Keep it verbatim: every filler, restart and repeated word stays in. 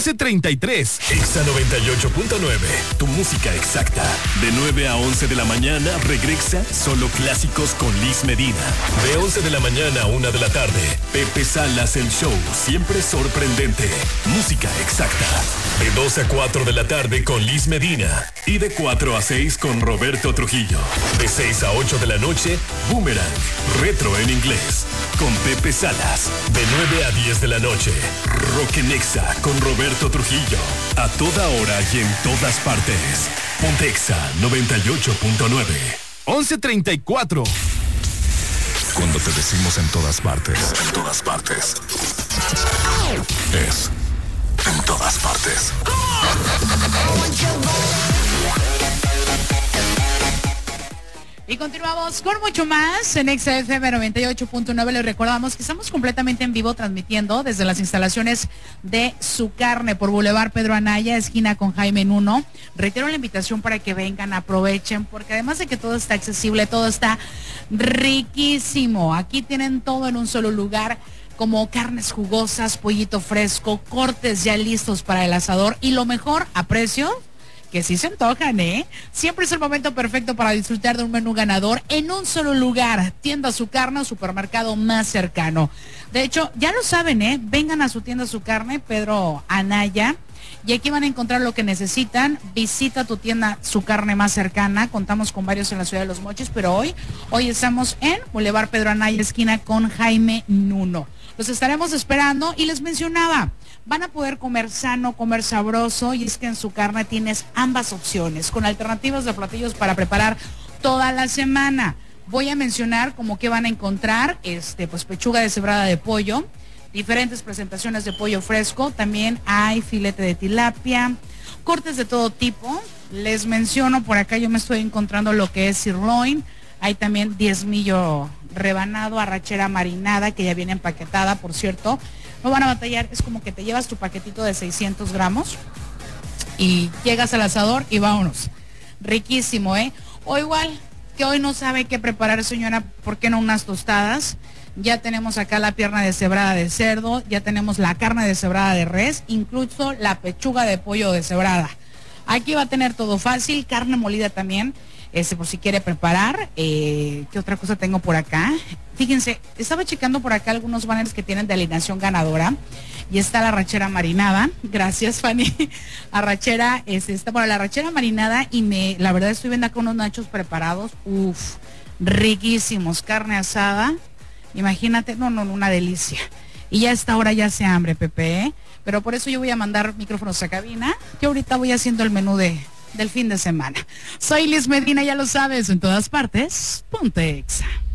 once treinta y tres. Exa noventa y ocho punto nueve, tu música exacta. De nueve a once de la mañana regresa Solo Clásicos con Liz Medina. De once de la mañana a una de la tarde, Pepe Salas el show, siempre sorprendente. Música exacta. De dos a cuatro de la tarde con Liz Medina. Y de cuatro a seis con Roberto Trujillo. De seis a ocho de la noche, Boomerang, retro en inglés, con Pepe Salas. De nueve a diez de la noche, Rock en Exa con Roberto Trujillo. A toda hora y en todas partes. Ponte Exa noventa y ocho punto nueve. once treinta y cuatro. Cuando te decimos en todas partes, en todas partes, es en todas partes. Y continuamos con mucho más en Exa F M noventa y ocho punto nueve. Les recordamos que estamos completamente en vivo transmitiendo desde las instalaciones de Su Carne por Boulevard Pedro Anaya, esquina con Jaime Nuno. Reitero la invitación para que vengan, aprovechen, porque además de que todo está accesible, todo está riquísimo. Aquí tienen todo en un solo lugar, como carnes jugosas, pollito fresco, cortes ya listos para el asador y lo mejor, a precio que sí se antojan, ¿eh? Siempre es el momento perfecto para disfrutar de un menú ganador en un solo lugar. Tienda Su Carne o supermercado más cercano. De hecho, ya lo saben, ¿eh? Vengan a su tienda Su Carne, Pedro Anaya, y aquí van a encontrar lo que necesitan. Visita tu tienda Su Carne más cercana. Contamos con varios en la ciudad de Los Mochis, pero hoy, hoy estamos en Boulevard Pedro Anaya, esquina con Jaime Nuno. Los estaremos esperando y les mencionaba, van a poder comer sano, comer sabroso, y es que en Su Carne tienes ambas opciones, con alternativas de platillos para preparar toda la semana. Voy a mencionar como que van a encontrar, este, pues pechuga deshebrada de pollo, diferentes presentaciones de pollo fresco, también hay filete de tilapia, cortes de todo tipo. Les menciono por acá, yo me estoy encontrando lo que es sirloin, hay también diezmillo rebanado, arrachera marinada, que ya viene empaquetada, por cierto. No van a batallar, es como que te llevas tu paquetito de seiscientos gramos y llegas al asador y vámonos. Riquísimo, ¿eh? O igual, que hoy no sabe qué preparar, señora, ¿por qué no unas tostadas? Ya tenemos acá la pierna deshebrada de cerdo, ya tenemos la carne deshebrada de res, incluso la pechuga de pollo deshebrada. Aquí va a tener todo fácil, carne molida también. Este, por si quiere preparar. eh, ¿Qué otra cosa tengo por acá? Fíjense, estaba checando por acá algunos banners que tienen de alineación ganadora. Y está la arrachera marinada. Gracias, Fanny. Arrachera, este, está bueno, la arrachera marinada. Y me, la verdad estoy viendo acá unos nachos preparados. Uf, riquísimos. Carne asada. Imagínate, no, no, una delicia. Y ya a esta hora ya hace hambre, Pepe, ¿eh? Pero por eso yo voy a mandar micrófonos a cabina. Que ahorita voy haciendo el menú de... del fin de semana. Soy Liz Medina, ya lo sabes, en todas partes, ponte Exa.